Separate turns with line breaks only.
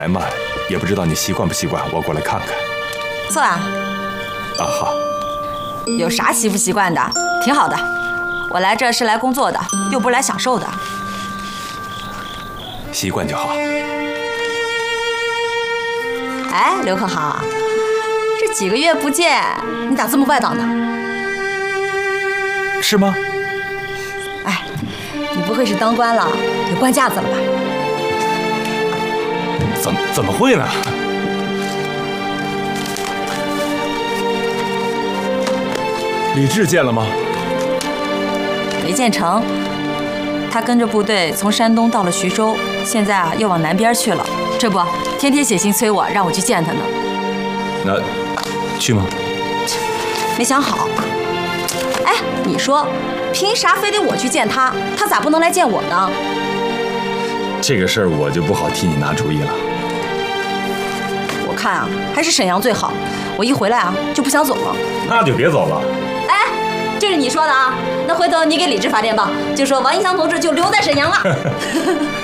来嘛，也不知道你习惯不习惯，我过来看看。
坐啊。
啊好。
有啥习不习惯的？挺好的。我来这是来工作的，又不是来享受的。
习惯就好。
哎，刘可豪，这几个月不见，你咋这么外档呢？
是吗？
哎，你不会是当官了，有官架子了吧？
怎么会呢？李治见了吗？
没见成，他跟着部队从山东到了徐州，现在又往南边去了。这不，天天写信催我，让我去见他呢。
那去吗？
没想好。哎，你说，凭啥非得我去见他？他咋不能来见我呢？
这个事儿我就不好替你拿主意了。
我看啊，还是沈阳最好。我一回来啊，就不想走了。
那就别走了。
哎，这是你说的啊？那回头你给李治发电报，就说王一翔同志就留在沈阳了。